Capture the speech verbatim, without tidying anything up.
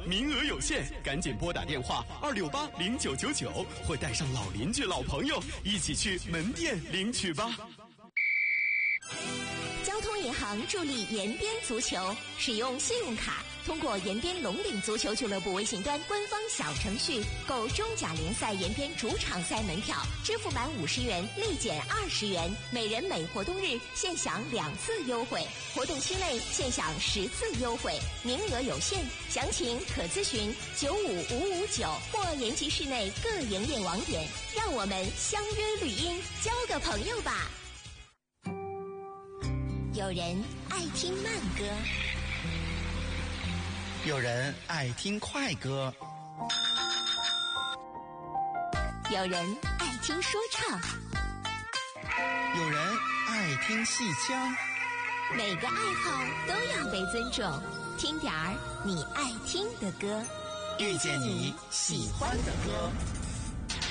名额有限，赶紧拨打电话二六八零九九九，或带上老邻居、老朋友一起去门店领取吧。 交通银行助力延边足球，使用信用卡通过延边龙岭足球俱乐部微信端官方小程序购中甲联赛延边主场赛门票，支付满五十元立减二十元，每人每活动日限享两次优惠，活动期内限享十次优惠，名额有限，详情可咨询九五五五九或延吉市内各营业网点。让我们相约绿荫，交个朋友吧。有人爱听慢歌， 有人爱听快歌， 有人爱听说唱， 有人爱听戏腔。 每个爱好都要被尊重，听点儿你爱听的歌， 遇见你喜欢的歌。